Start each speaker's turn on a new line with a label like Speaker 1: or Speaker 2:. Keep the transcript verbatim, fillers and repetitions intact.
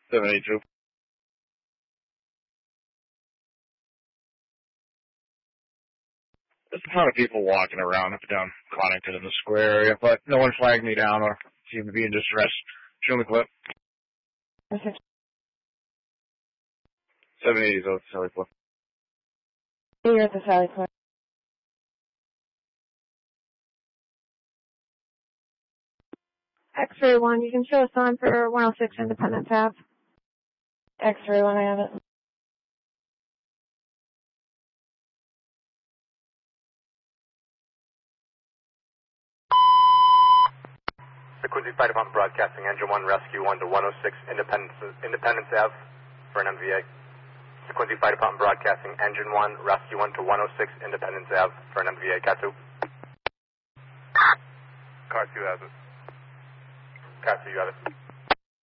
Speaker 1: seven eighty-two. There's a ton of people walking around up and down Connington in the square area, but no one flagged me down or seemed to be in distress. Show me the clip. seven eighty is over Sally Clip.
Speaker 2: You're at the Sally Clip. X-ray one, you can show us on for one oh six Independence Ave. X-ray one, I have it.
Speaker 3: The Quincy Fire Department broadcasting engine one, rescue one to one oh six Independence, Independence Ave for an M V A. The Quincy Fire Department broadcasting engine one, rescue one to one oh six Independence Ave for an M V A. Cat two. Car two has it. Cat two, you have it.